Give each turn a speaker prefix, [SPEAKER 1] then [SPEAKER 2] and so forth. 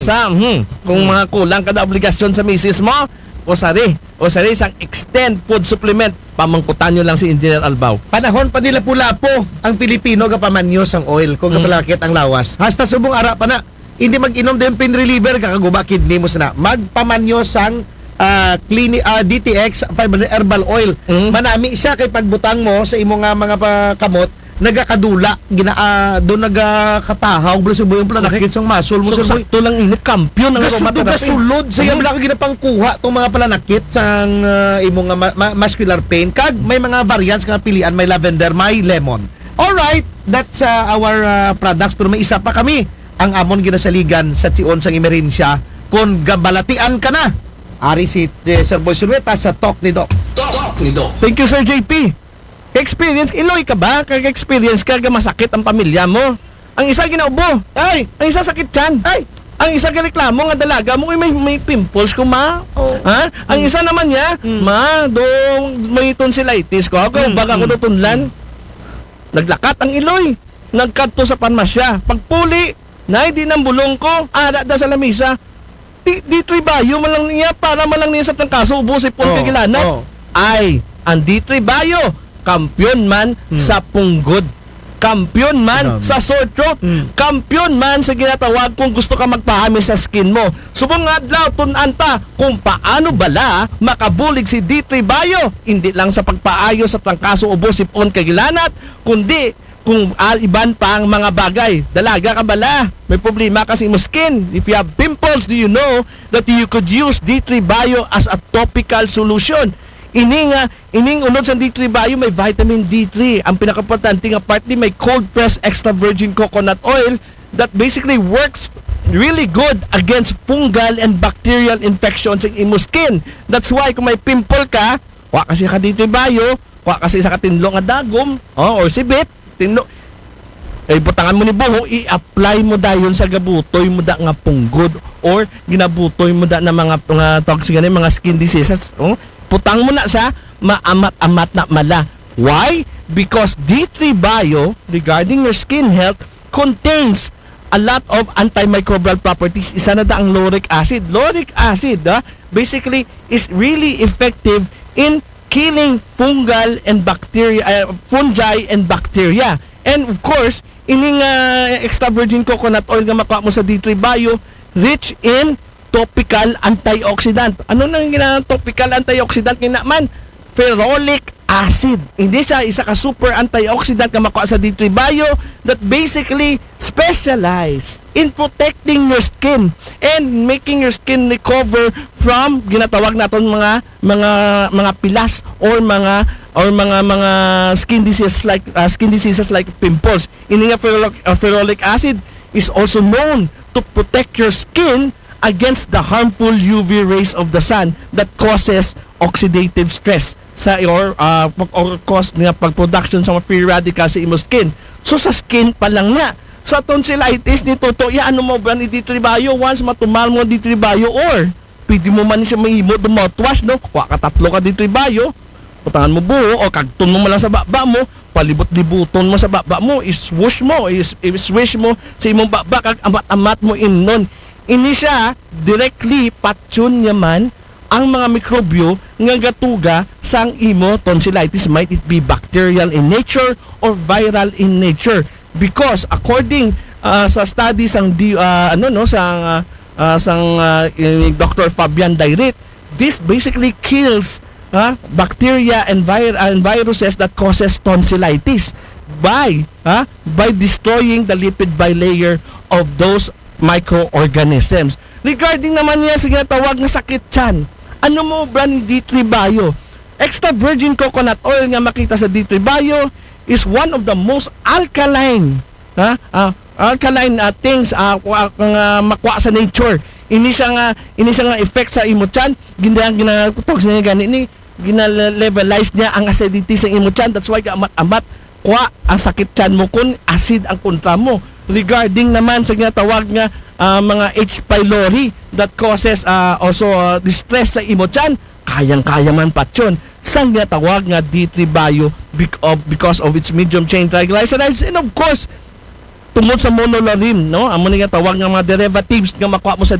[SPEAKER 1] Kung mga kulang ka na obligasyon sa misis mo, o sari isang extend food supplement, pamangkutan nyo lang si Engineer Albaw.
[SPEAKER 2] Panahon pa nila pula po ang Pilipino kapamanyos ang oil kung kapalakit ang lawas. Hasta subong ara pa na. Hindi mag-inom din pain reliever kakaguba kidney mo sana. Magpamanyos ang DTX 500 herbal oil. Manami siya kay pagbutang mo sa imo nga mga kamot nagakadula doon nagakatahaw subo yung planakit sang muscle mo
[SPEAKER 1] so sakto lang inip kampiyon ang
[SPEAKER 2] aromatherapy sulod sa iya lang ginapangkuha tong mga planakit sang imo nga muscular pain kag may mga variants nga pilian, may lavender, may lemon. All right, that's our products, pero may isa pa kami ang amon ginasaligan sa tion sang emerensya kung gabalatian ka na. Ari si Sir Boy Silueta sa Talk ni Doc.
[SPEAKER 1] Thank you, Sir JP. Ka-experience, iloy ka ba? Ka-experience ka, masakit ang pamilya mo. Ang isa ginaubo.
[SPEAKER 2] Ay!
[SPEAKER 1] Ang isa sakit tiyan.
[SPEAKER 2] Ay!
[SPEAKER 1] Ang isa reklamo nga dalaga mo, may pimples ko, ma. Oh. Ha? Ang isa naman niya, ma, may tonsillitis ko. Ako, baga ko tunlan. Naglakat ang iloy. Nagkadto sa panmasya. Pagpuli, na di ng bulong ko, ada da sa lamisa. Di tribayo malang niya para malang niya sa tangkaso, ubos ipon kagilanat. Ay, ang di tribayo, kampiyon man sa punggod, kampiyon man sa sore throat, kampiyon man sa ginatawag kung gusto ka magpahamis sa skin mo. Subong adlaw tunanta kung paano bala makabulig si D3 Bio, hindi lang sa pagpaayo sa trangkaso ubos ipon kagilanat, kundi kung iban pang mga bagay. Dalaga ka bala, may problema kasi mo skin. If you have pimples, do you know that you could use D3 Bio as a topical solution? Ining unod sa D3 Bio may vitamin D3. Ang pinaka-importante nga part di may cold pressed extra virgin coconut oil that basically works really good against fungal and bacterial infections in imo skin. That's why kung may pimple ka, wa kasi ka D3 Bio, wa kasi sa katinlo nga dagom, or sibit, tinlo. Ay butangan mo ni buho, i-apply mo dayon sa gabutoy mo da nga punggod or ginabutoy mo da na mga toxic mga skin diseases. Putang mo na sa maamat-amat na mala. Why? Because D3 Bio, regarding your skin health, contains a lot of antimicrobial properties. Isa na da ang lauric acid. Lauric acid, basically, is really effective in killing fungi and bacteria. And of course, ining extra virgin coconut oil nga makuha mo sa D3 Bio, rich in topical antioxidant. Ano nang ginang topical antioxidant kinaman? Ferrolic acid. Hindi siya isa ka super antioxidant na makuha sa D3 Bio that basically specialize in protecting your skin and making your skin recover from ginatawag naton mga pilas or mga skin diseases like pimples. Ini nga ferrolic acid is also known to protect your skin against the harmful UV rays of the sun that causes oxidative stress or cause nga pag-production sa mga free radicals sa imo skin. So sa skin pa lang na. Sa tonsillitis ni Toto, ano mo ba ni D3 Bio? Once matumal mo D3 Bio or pwede mo man siya mahimo do mouthwash, no? Kuha ka tatlo ka D3 Bio, putangan mo buho o kagton mo lang sa baba mo, palibot-libuton mo sa baba mo, iswish mo sa imong baba kag amat-amat mo imnon. Ini siya directly patyon yaman ang mga mikrobyo nga gatuga sang imo tonsillitis, might it be bacterial in nature or viral in nature, because according sa studies sang Dr. Fabian Dairit, this basically kills bacteria and viruses that causes tonsillitis by destroying the lipid bilayer of those microorganisms. Regarding naman niya sa ginatawag na sakit tiyan, ano mo brand ni D3 Bio? Extra virgin coconut oil nga makita sa D3 Bio is one of the most alkaline things makuha sa nature. Ini siya nga effect sa imo tiyan, ginatawag sa niya gani gina-levelize niya ang acidity sa imo tiyan. That's why amat-amat kuha ang sakit tiyan mo kung acid ang kontra mo. Regarding naman sa ginatawag nga mga H. pylori that causes also distress sa imo tiyan, kayang-kaya man patyon sa ginatawag nga D3 Bio because of its medium chain triglycerides. And of course, tungod sa monolarin, no? Amo ni nga tawag nga mga derivatives nga makuha mo sa